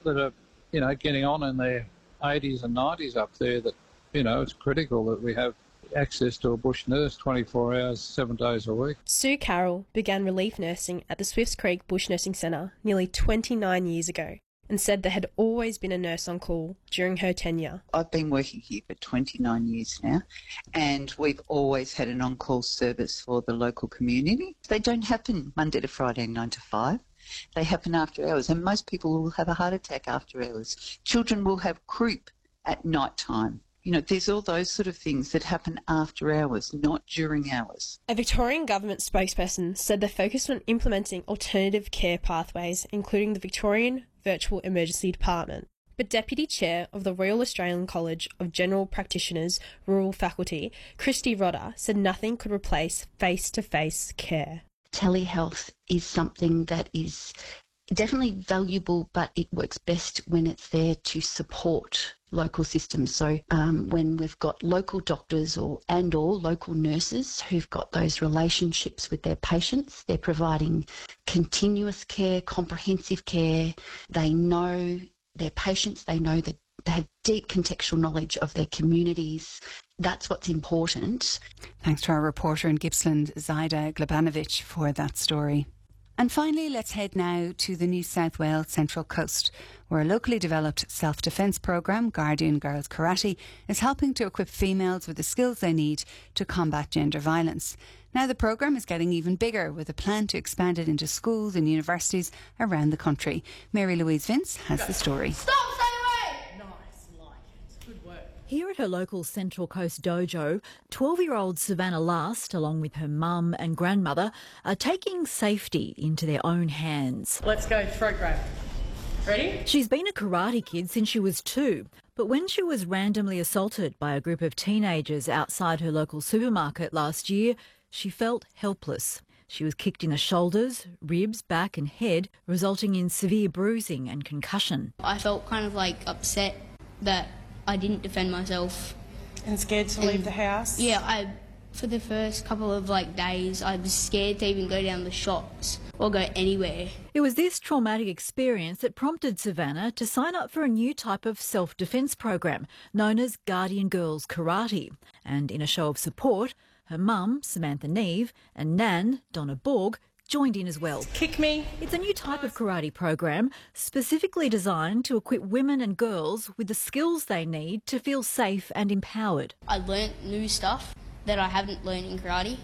that are, getting on in their 80s and 90s up there that, it's critical that we have access to a bush nurse 24 hours, 7 days a week. Sue Carroll began relief nursing at the Swifts Creek Bush Nursing Centre nearly 29 years ago and said there had always been a nurse on call during her tenure. I've been working here for 29 years now, and we've always had an on-call service for the local community. They don't happen Monday to Friday, 9 to 5. They happen after hours, and most people will have a heart attack after hours. Children will have croup at night time. There's all those sort of things that happen after hours, not during hours. A Victorian government spokesperson said they're focused on implementing alternative care pathways, including the Victorian Virtual Emergency Department. But Deputy Chair of the Royal Australian College of General Practitioners Rural Faculty, Christy Rodder, said nothing could replace face-to-face care. Telehealth is something that is definitely valuable, but it works best when it's there to support local systems. So when we've got local doctors or local nurses who've got those relationships with their patients, they're providing continuous care, comprehensive care. They know their patients, they know that they have deep contextual knowledge of their communities. That's what's important. Thanks to our reporter in Gippsland, Zaida Glebanovic, for that story. And finally, let's head now to the New South Wales Central Coast, where a locally developed self-defence programme, Guardian Girls Karate, is helping to equip females with the skills they need to combat gender violence. Now the programme is getting even bigger, with a plan to expand it into schools and universities around the country. Mary Louise Vince has the story. Stop, stay away! Nice, like it. Good work. Here at her local Central Coast dojo, 12-year-old Savannah Last, along with her mum and grandmother, are taking safety into their own hands. Let's go, throat grab. Ready? She's been a karate kid since she was 2, but when she was randomly assaulted by a group of teenagers outside her local supermarket last year, she felt helpless. She was kicked in the shoulders, ribs, back and head, resulting in severe bruising and concussion. I felt kind of upset that I didn't defend myself. And scared to leave the house? Yeah, for the first couple of days, I was scared to even go down the shops or go anywhere. It was this traumatic experience that prompted Savannah to sign up for a new type of self-defence program known as Guardian Girls Karate. And in a show of support, her mum, Samantha Neve, and Nan, Donna Borg, joined in as well. Kick me. It's a new type of karate program specifically designed to equip women and girls with the skills they need to feel safe and empowered. I learnt new stuff that I haven't learned in karate.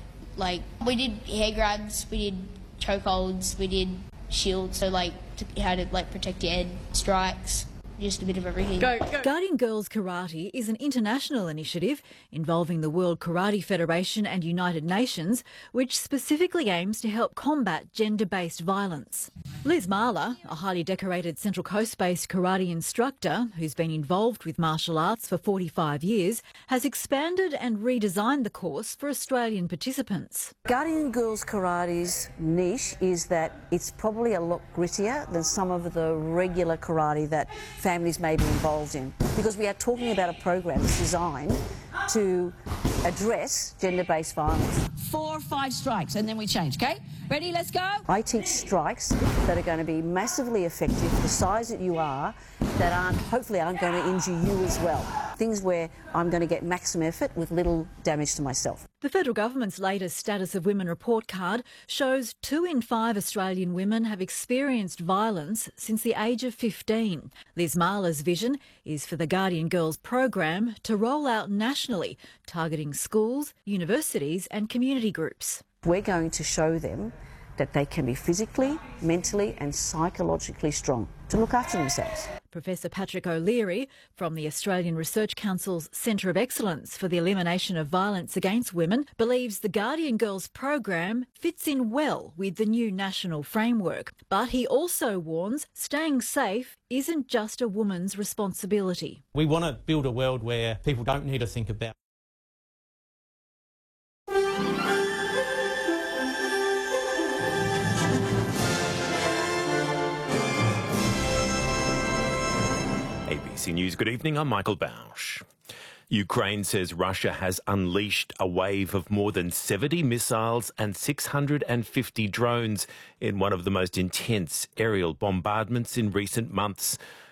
We did hair grabs, we did chokeholds, we did shields, so how to protect your head, strikes, just a bit of everything. Go, go. Guardian Girls Karate is an international initiative involving the World Karate Federation and United Nations, which specifically aims to help combat gender-based violence. Liz Marler, a highly decorated Central Coast-based karate instructor who's been involved with martial arts for 45 years, has expanded and redesigned the course for Australian participants. Guardian Girls Karate's niche is that it's probably a lot grittier than some of the regular karate that families may be involved in, because we are talking about a program that's designed to address gender-based violence. 4 or 5 strikes and then we change, okay? Ready, let's go? I teach strikes that are going to be massively effective for the size that you are, that hopefully aren't going to injure you as well. Things where I'm going to get maximum effort with little damage to myself. The federal government's latest Status of Women report card shows 2 in 5 Australian women have experienced violence since the age of 15. Liz Marler's vision is for the Guardian Girls program to roll out nationally, targeting schools, universities and community groups. We're going to show them that they can be physically, mentally and psychologically strong to look after themselves. Professor Patrick O'Leary from the Australian Research Council's Centre of Excellence for the Elimination of Violence Against Women believes the Guardian Girls program fits in well with the new national framework. But he also warns staying safe isn't just a woman's responsibility. We want to build a world where people don't need to think about ABC News, good evening, I'm Michael Bausch. Ukraine says Russia has unleashed a wave of more than 70 missiles and 650 drones in one of the most intense aerial bombardments in recent months.